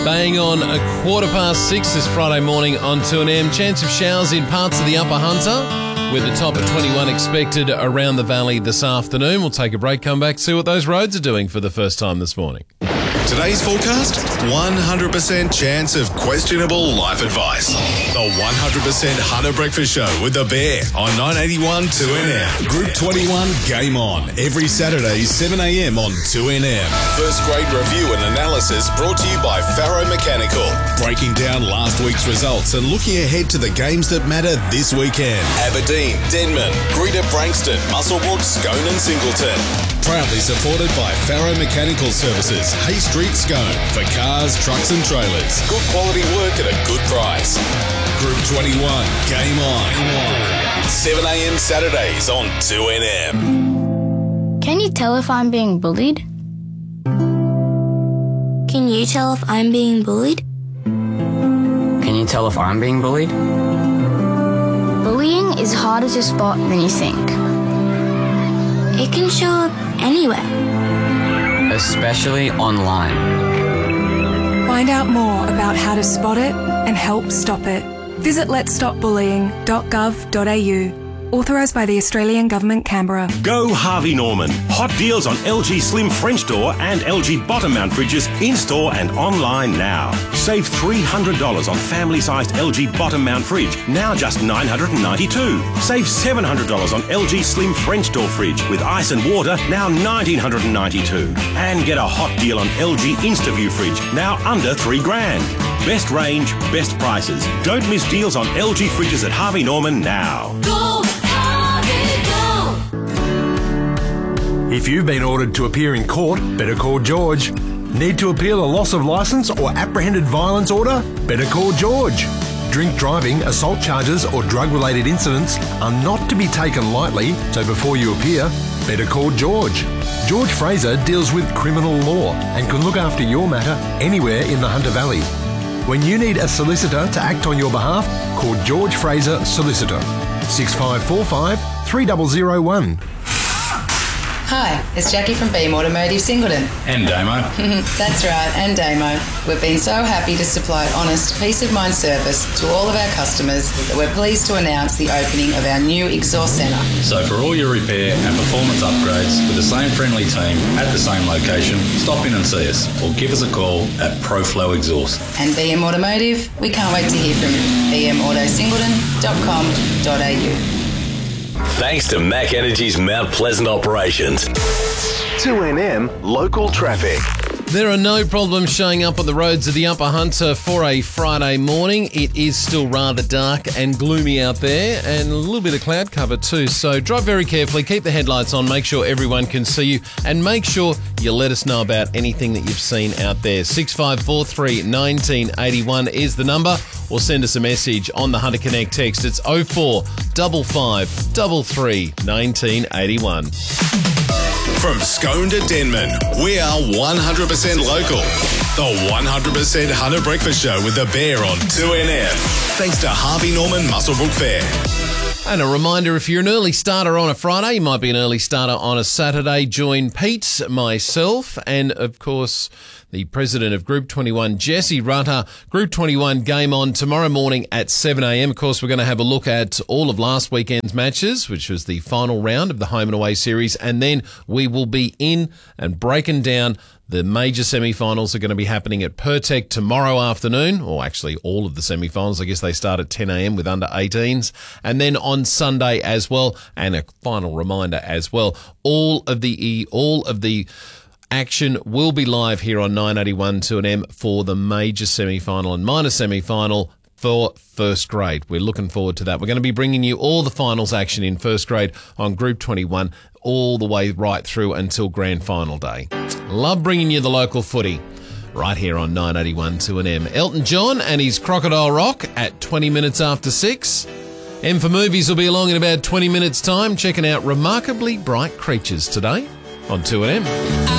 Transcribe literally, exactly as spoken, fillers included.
Bang on a quarter past six this Friday morning on two N M. Chance of showers in parts of the Upper Hunter, with a top of twenty-one expected around the valley this afternoon. We'll take a break, come back, see what those roads are doing for the first time this morning. Today's forecast, one hundred percent chance of questionable life advice. The one hundred percent Hunter Breakfast Show with The Bear on nine eighty-one two N M. Group twenty-one Game On, every Saturday, seven a m on two N M. First grade review and analysis brought to you by Farrow Mechanical. Breaking down last week's results and looking ahead to the games that matter this weekend. Aberdeen, Denman, Greater Brankston, Muswellbrook, Scone and Singleton. Proudly supported by Farrow Mechanical Services, Hay Street, Scone, for cars, trucks and trailers. Good quality work at a good price. Group twenty-one, Game On. seven a m Saturdays on two N M. Can you tell if I'm being bullied? Can you tell if I'm being bullied? Can you tell if I'm being bullied? Bullying is harder to spot than you think. It can show up anywhere. Especially online. Find out more about how to spot it and help stop it. Visit lets stop bullying dot gov dot a u. Authorised by the Australian Government, Canberra. Go Harvey Norman. Hot deals on L G Slim French door and L G bottom mount fridges in-store and online now. Save three hundred dollars on family-sized L G bottom mount fridge, now just nine hundred ninety-two dollars. Save seven hundred dollars on L G Slim French door fridge with ice and water, now one thousand nine hundred ninety-two dollars. And get a hot deal on L G InstaView fridge, now under three grand. Best range, best prices. Don't miss deals on L G fridges at Harvey Norman now. Go! If you've been ordered to appear in court, better call George. Need to appeal a loss of licence or apprehended violence order? Better call George. Drink driving, assault charges or drug-related incidents are not to be taken lightly, so before you appear, better call George. George Fraser deals with criminal law and can look after your matter anywhere in the Hunter Valley. When you need a solicitor to act on your behalf, call George Fraser Solicitor. six five four five, three zero zero one. Hi, it's Jackie from Beam Automotive Singleton. And Damo. That's right, and Damo. We've been so happy to supply honest, peace of mind service to all of our customers that we're pleased to announce the opening of our new exhaust centre. So for all your repair and performance upgrades with the same friendly team at the same location, stop in and see us or give us a call at ProFlow Exhaust. And B M Automotive, we can't wait to hear from you. b m auto singleton dot com dot a u. Thanks to Mac Energy's Mount Pleasant operations. two N M local traffic. There are no problems showing up on the roads of the Upper Hunter for a Friday morning. It is still rather dark and gloomy out there, and a little bit of cloud cover too. So drive very carefully, keep the headlights on, make sure everyone can see you, and make sure you let us know about anything that you've seen out there. six five four three, one nine eight one is the number, or send us a message on the Hunter Connect text. It's oh four five five three three, one nine eight one. From Scone to Denman, we are one hundred percent local. The one hundred percent Hunter Breakfast Show with The Bear on two N M. Thanks to Harvey Norman Muswellbrook Fair. And a reminder, if you're an early starter on a Friday, you might be an early starter on a Saturday, join Pete, myself, and of course the president of Group twenty-one, Jesse Rutter. Group twenty-one Game On tomorrow morning at seven a m. Of course, we're going to have a look at all of last weekend's matches, which was the final round of the home and away series, and then we will be in and breaking down the major semi-finals are going to be happening at Pertec tomorrow afternoon, or actually all of the semi-finals. I guess they start at ten a m with under eighteens. And then on Sunday as well, and a final reminder as well, all of the all of the action will be live here on nine eighty-one two N M for the major semi-final and minor semi-final for first grade. We're looking forward to that. We're going to be bringing you all the finals action in first grade on Group twenty-one all the way right through until grand final day. Love bringing you the local footy right here on nine eighty-one two N M. Elton John and his Crocodile Rock at twenty minutes after six. M for Movies will be along in about twenty minutes time, checking out Remarkably Bright Creatures today on two N M.